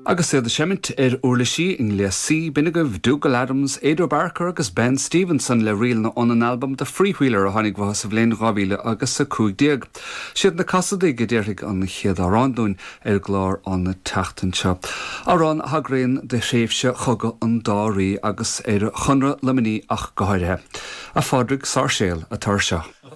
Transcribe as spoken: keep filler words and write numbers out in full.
Agus sé de semmint ar uirlisí in Leasí binigah Dougal Adams, Edo Barker agus Ben Stevenson le riil na an an album The Freewheeler a tháinig bhas sa bhléin rábhíle agus sa cúig. Siad na casadaí go ddéirigh an chiad aránún ar glár an na teachtainse. Arán hagraíonn de séimhse chugad an dáraí agus ar chunra lemaní ach go háirithe. A fádrigh Saoirséal a tar seo.